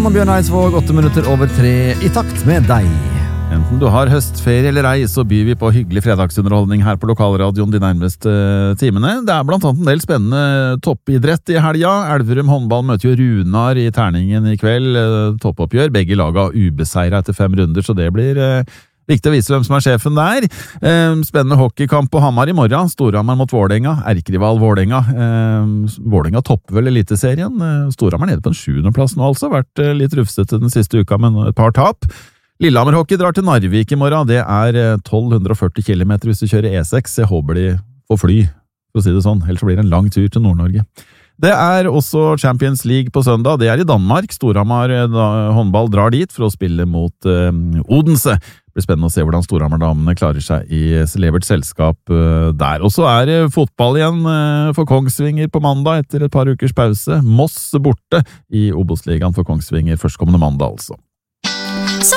og Bjørn Eidsvåg, 8:08 i takt med deg. Enten du har høstferie eller ei, så byr vi på hyggelig fredagsunderholdning her på lokalradioen de nærmeste timene. Det er blant annet en del spennende toppidrett i helga. Elverum håndball møter jo Runar i terningen i kveld. Toppoppgjør. Begge laga ubeseiret etter 5 runder, så det blir viktig å vise hvem som er sjefen der. Spennende hockeykamp på Hamar i morgen. Storhamar mot Vålerenga. Erkerival Vålerenga. Vålerenga topper vel eliteserien. Storhamar nede på en 7. plass nå, altså. Vært litt rufsete den siste uka, men et par tap. Lillehammer hockey drar til Narvik i morgen. Det er 1240 kilometer hvis du kjører E6. Jeg håper de får fly, for å si det sånn. Ellers blir det en lang tur til Nord-Norge. Det er også Champions League på søndag. Det er i Danmark. Storhamar håndball drar dit for å spille mot Odense. Det blir spennende å se hvordan Storhamar-damene klarer seg i celebert selskap der. Og så er det fotball igjen for Kongsvinger på mandag etter et par ukers pause. Moss borte i Obos-ligaen for Kongsvinger førstkommende mandag altså.